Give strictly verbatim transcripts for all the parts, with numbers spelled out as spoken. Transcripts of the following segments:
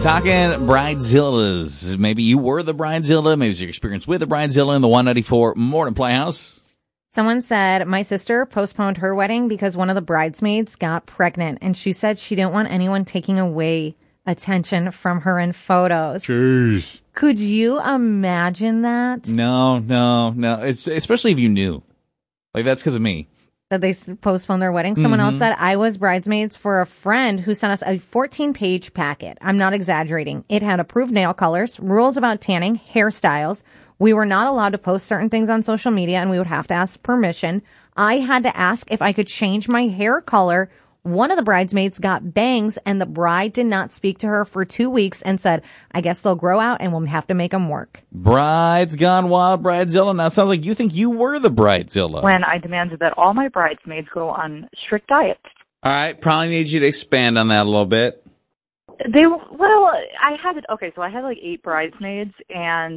Talking Bridezillas. Maybe you were the Bridezilla. Maybe it was your experience with the Bridezilla in the one ninety-four Morning Playhouse. Someone said, my sister postponed her wedding because one of the bridesmaids got pregnant, and she said she didn't want anyone taking away attention from her in photos. Jeez. Could you imagine that? No, no, no. It's especially if you knew. Like, that's because of me. That they postponed their wedding. Someone mm-hmm. else said, I was bridesmaids for a friend who sent us a fourteen-page packet. I'm not exaggerating. It had approved nail colors, rules about tanning, hairstyles. We were not allowed to post certain things on social media, and we would have to ask permission. I had to ask if I could change my hair color. One of the bridesmaids got bangs, and the bride did not speak to her for two weeks and said, I guess they'll grow out and we'll have to make them work. Brides gone wild, Bridezilla. Now it sounds like you think you were the Bridezilla. When I demanded that all my bridesmaids go on strict diets. All right, probably need you to expand on that a little bit. They, well, I had, okay, so I had like eight bridesmaids, and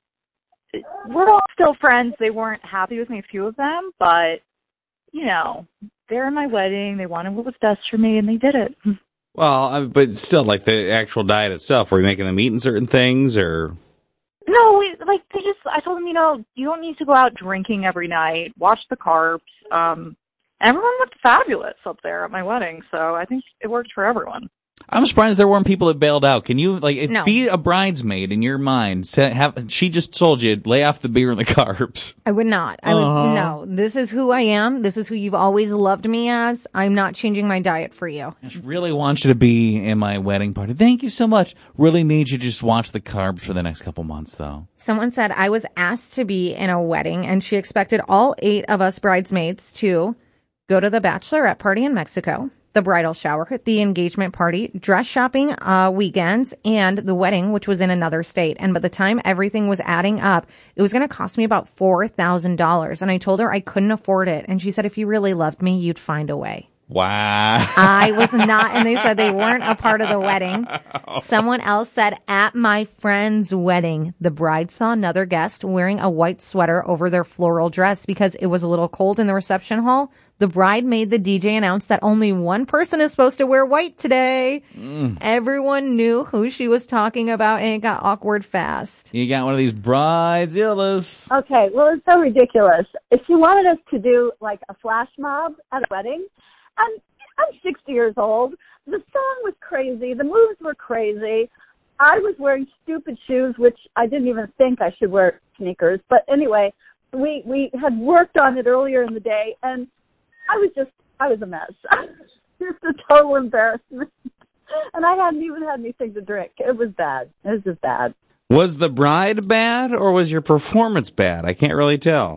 we're all still friends. They weren't happy with me, a few of them, but, you know, they're in my wedding. They wanted what was best for me, and they did it. Well, I, but still, like the actual diet itself, were you making them eating certain things, or? No, we, like, they just, I told them, you know, you don't need to go out drinking every night. Watch the carbs. Um, everyone looked fabulous up there at my wedding, so I think it worked for everyone. I'm surprised there weren't people that bailed out. Can you, like, No. be a bridesmaid in your mind? Say, have, she just told you, lay off the beer and the carbs. I would not. I would, Uh-huh. no, this is who I am. This is who you've always loved me as. I'm not changing my diet for you. I just really want you to be in my wedding party. Thank you so much. Really need you to just watch the carbs for the next couple months, though. Someone said I was asked to be in a wedding, and she expected all eight of us bridesmaids to go to the bachelorette party in Mexico, the bridal shower, the engagement party, dress shopping uh, weekends, and the wedding, which was in another state. And by the time everything was adding up, it was going to cost me about four thousand dollars. And I told her I couldn't afford it. And she said, if you really loved me, you'd find a way. Wow. I was not, and they said they weren't a part of the wedding. Someone else said, at my friend's wedding, the bride saw another guest wearing a white sweater over their floral dress because it was a little cold in the reception hall. The bride made the D J announce that only one person is supposed to wear white today. Mm. Everyone knew who she was talking about, and it got awkward fast. You got one of these Bridezillas. Okay, well, it's so ridiculous. If she wanted us to do, like, a flash mob at a wedding, I'm, I'm sixty years old. The song was crazy. The moves were crazy. I was wearing stupid shoes, which I didn't even think I should wear sneakers. But anyway, we, we had worked on it earlier in the day, and I was just, I was a mess. Just a total embarrassment. And I hadn't even had anything to drink. It was bad. It was just bad. Was the bride bad, or was your performance bad? I can't really tell.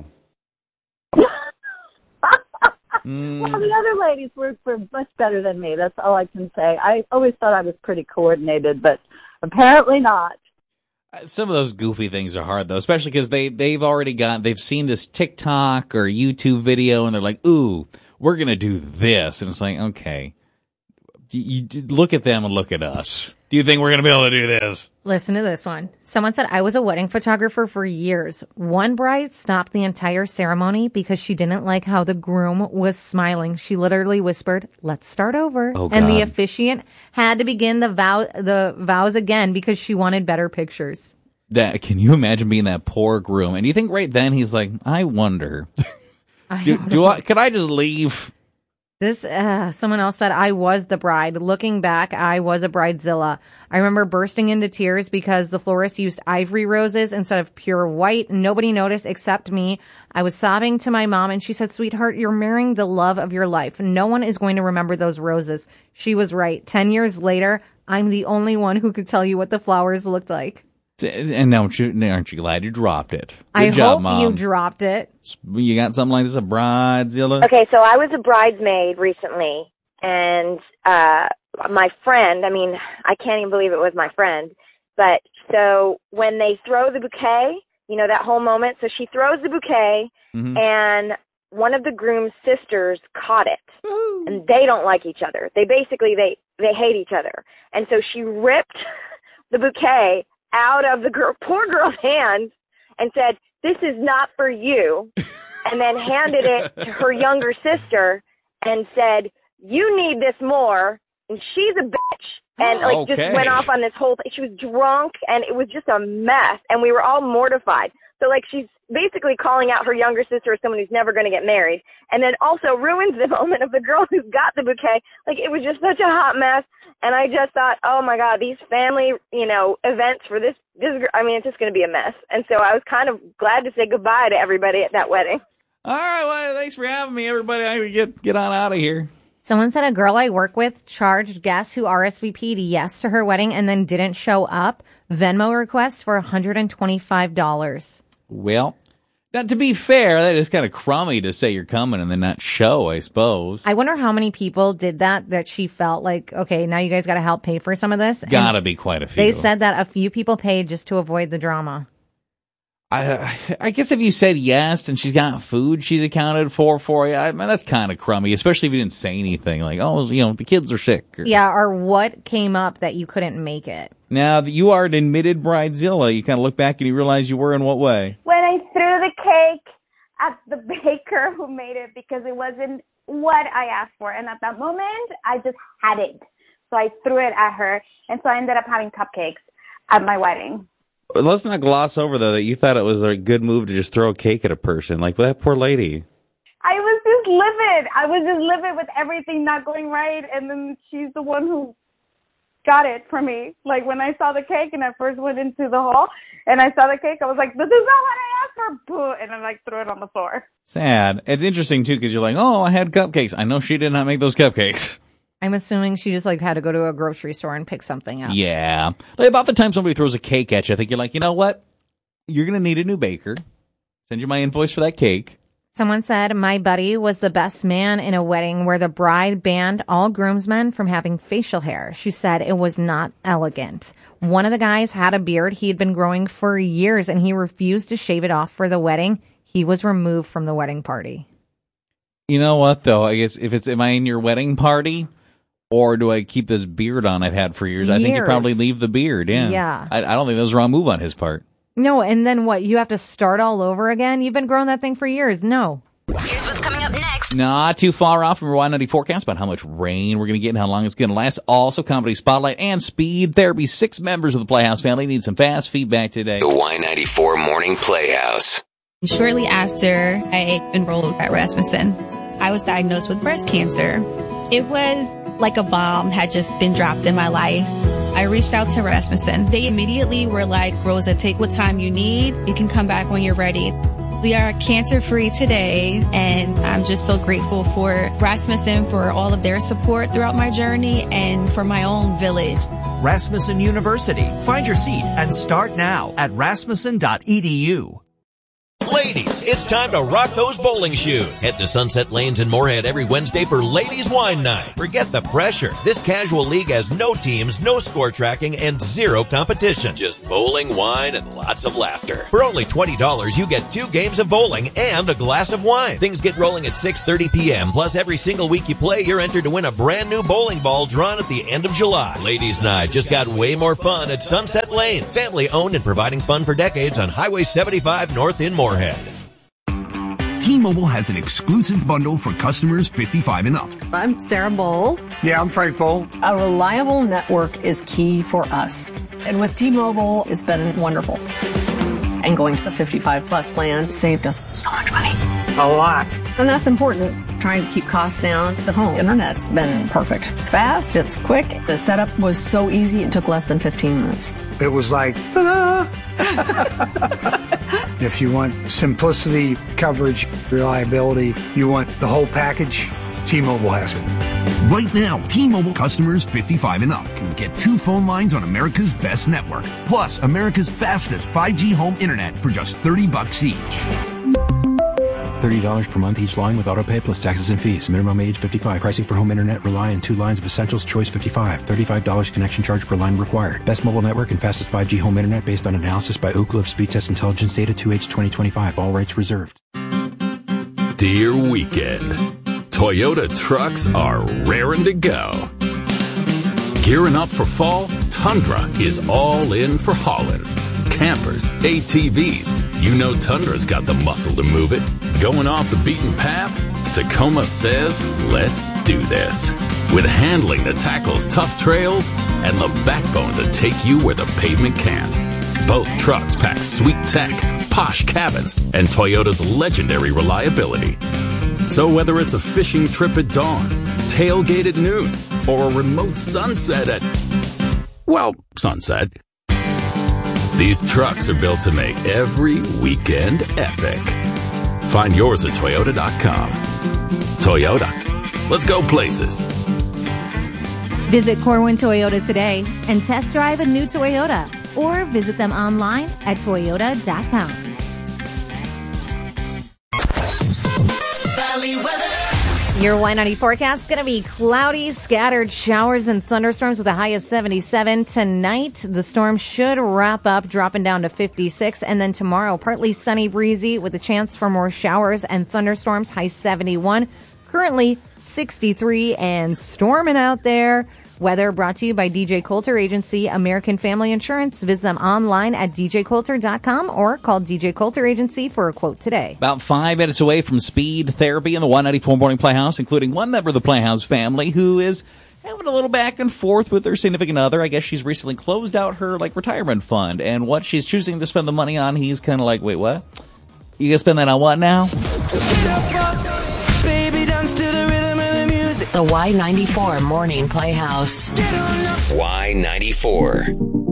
Mm. Well, the other ladies were, were much better than me. That's all I can say. I always thought I was pretty coordinated, but apparently not. Some of those goofy things are hard, though, especially because they, they've already got, they've seen this TikTok or YouTube video, and they're like, ooh, we're going to do this. And it's like, okay, you, you look at them and look at us. Do you think we're going to be able to do this? Listen to this one. Someone said, I was a wedding photographer for years. One bride stopped the entire ceremony because she didn't like how the groom was smiling. She literally whispered, let's start over. Oh, and the God. officiant had to begin the vow, the vows again because she wanted better pictures. That, can you imagine being that poor groom? And you think right then he's like, I wonder, I do, do I, could I just leave? This, uh, someone else said, I was the bride. Looking back, I was a bridezilla. I remember bursting into tears because the florist used ivory roses instead of pure white. Nobody noticed except me. I was sobbing to my mom, and she said, sweetheart, you're marrying the love of your life. No one is going to remember those roses. She was right. Ten years later, I'm the only one who could tell you what the flowers looked like. And don't you, aren't you glad you dropped it? Good I job, hope Mom. you dropped it. You got something like this, a Bridezilla? Okay, so I was a bridesmaid recently, and uh my friend, I mean, I can't even believe it was my friend, but so when they throw the bouquet, you know, that whole moment, so she throws the bouquet, mm-hmm. and one of the groom's sisters caught it, Ooh. And they don't like each other. They basically, they, they hate each other. And so she ripped the bouquet out of the girl, poor girl's hands and said, this is not for you, and then handed it to her younger sister and said, you need this more, and she's a bitch, and like Okay. just went off on this whole thing. She was drunk, and it was just a mess, and we were all mortified. So like she's basically calling out her younger sister as someone who's never going to get married, and then also ruins the moment of the girl who's got the bouquet. Like it was just such a hot mess, and I just thought, oh my God, these family, you know, events for this, this, I mean, it's just going to be a mess. And so I was kind of glad to say goodbye to everybody at that wedding. All right, well, thanks for having me, everybody. I get get on out of here. Someone said a girl I work with charged guests who R S V P'd yes to her wedding and then didn't show up Venmo request for one hundred twenty-five dollars. Well, now, to be fair, that is kind of crummy to say you're coming and then not show, I suppose. I wonder how many people did that, that she felt like, okay, now you guys got to help pay for some of this. Gotta And be quite a few. they said that a few people paid just to avoid the drama. I, I guess if you said yes and she's got food she's accounted for for you, I mean, that's kind of crummy, especially if you didn't say anything like, oh, you know, the kids are sick. Or, Yeah, or what came up that you couldn't make it? Now that you are an admitted bridezilla, you kind of look back and you realize you were in what way? When I threw the cake at the baker who made it because it wasn't what I asked for. And at that moment, I just had it. So I threw it at her. And so I ended up having cupcakes at my wedding. Let's not gloss over, though, that you thought it was a good move to just throw a cake at a person. Like, that poor lady. I was just livid. I was just livid with everything not going right. And then she's the one who got it for me. Like, when I saw the cake and I first went into the hall and I saw the cake, I was like, this is not what I asked for. Boo. And I, like, threw it on the floor. Sad. It's interesting, too, because you're like, oh, I had cupcakes. I know she did not make those cupcakes. I'm assuming she just like had to go to a grocery store and pick something up. Yeah. Like, about the time somebody throws a cake at you, I think you're like, you know what? You're going to need a new baker. Send you my invoice for that cake. Someone said, my buddy was the best man in a wedding where the bride banned all groomsmen from having facial hair. She said it was not elegant. One of the guys had a beard he had been growing for years, and he refused to shave it off for the wedding. He was removed from the wedding party. You know what, though? I guess if it's, am I in your wedding party? Or do I keep this beard on I've had for years? I think you Years. probably leave the beard, yeah. Yeah. I, I don't think that was a wrong move on his part. No, and then what? You have to start all over again? You've been growing that thing for years. No. Here's what's coming up next. Not too far off from your Y ninety forecast about how much rain we're going to get and how long it's going to last. Also, Comedy Spotlight and Speed Therapy. Six members of the Playhouse family need some fast feedback today. The Y ninety-four Morning Playhouse. Shortly after I enrolled at Rasmussen, I was diagnosed with breast cancer. It was like a bomb had just been dropped in my life. I reached out to Rasmussen. They immediately were like, Rosa, take what time you need. You can come back when you're ready. We are cancer-free today, and I'm just so grateful for Rasmussen for all of their support throughout my journey and for my own village. Rasmussen University. Find your seat and start now at rasmussen dot e d u. Ladies, it's time to rock those bowling shoes. Head to Sunset Lanes in Moorhead every Wednesday for Ladies Wine Night. Forget the pressure. This casual league has no teams, no score tracking, and zero competition. Just bowling, wine, and lots of laughter. For only twenty dollars, you get two games of bowling and a glass of wine. Things get rolling at six thirty p.m. Plus, every single week you play, you're entered to win a brand new bowling ball drawn at the end of July. Ladies Night just got way more fun at Sunset Lanes. Family owned and providing fun for decades on Highway seventy-five North in Moorhead. T-Mobile has an exclusive bundle for customers fifty-five and up. I'm Sarah Bowl. Yeah, I'm Frank Bowl. A reliable network is key for us. And with T-Mobile, it's been wonderful. And going to the fifty-five plus plan saved us so much money. A lot. And that's important. Trying to keep costs down. The home internet's been perfect. It's fast, it's quick. The setup was so easy, it took less than fifteen minutes. It was like, ta-da! If you want simplicity, coverage, reliability, you want the whole package, T-Mobile has it. Right now, T-Mobile customers fifty-five and up can get two phone lines on America's best network, plus America's fastest five G home internet for just thirty bucks each. thirty dollars per month each line with autopay plus taxes and fees. Minimum age fifty-five. Pricing for home internet rely on two lines of Essentials Choice fifty-five. thirty-five dollars connection charge per line required. Best mobile network and fastest five G home internet based on analysis by Ookla of Speed Test Intelligence Data two H twenty twenty-five. All rights reserved. Dear Weekend, Toyota trucks are raring to go. Gearing up for fall, Tundra is all in for hauling. Campers, A T Vs, you know Tundra's got the muscle to move it. Going off the beaten path? Tacoma says, let's do this. With handling that tackles tough trails and the backbone to take you where the pavement can't. Both trucks pack sweet tech, posh cabins, and Toyota's legendary reliability. So whether it's a fishing trip at dawn, tailgate at noon, or a remote sunset at, well, sunset, these trucks are built to make every weekend epic. Find yours at Toyota dot com. Toyota. Let's go places. Visit Corwin Toyota today and test drive a new Toyota, or visit them online at Toyota dot com. Valley weather. Your Y ninety forecast is going to be cloudy, scattered showers and thunderstorms with a high of seventy-seven. Tonight, the storm should wrap up, dropping down to fifty-six. And then tomorrow, partly sunny, breezy with a chance for more showers and thunderstorms, high seventy-one. Currently sixty-three and storming out there. Weather brought to you by D J Coulter Agency, American Family Insurance. Visit them online at D J Coulter dot com or call D J Coulter Agency for a quote today. About five minutes away from speed therapy in the one ninety-four Morning Playhouse, including one member of the Playhouse family who is having a little back and forth with her significant other. I guess she's recently closed out her like retirement fund, and what she's choosing to spend the money on, he's kind of like, wait, what? You gonna spend that on what now? The Y ninety-four Morning Playhouse. Y ninety-four.